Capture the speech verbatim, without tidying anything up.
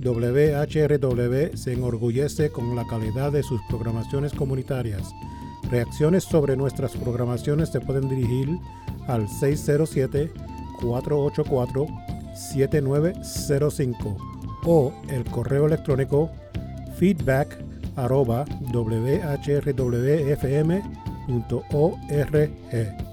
W H R W se enorgullece con la calidad de sus programaciones comunitarias. Reacciones sobre nuestras programaciones se pueden dirigir al seis cero siete, cuatro ocho cuatro, siete nueve cero cinco o el correo electrónico feedback arroba w h r w f m punto org.